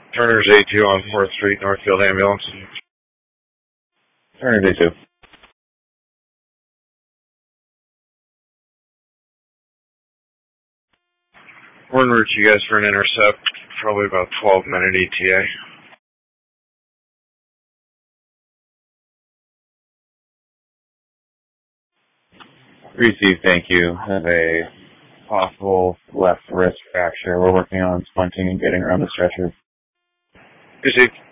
Turner's A2 on 4th Street, Northfield Ambulance. Turner's A2. We're en route to you guys for an intercept, probably about 12-minute ETA. Received, thank you. Have a possible left wrist fracture. We're working on splinting and getting around the stretcher. Received.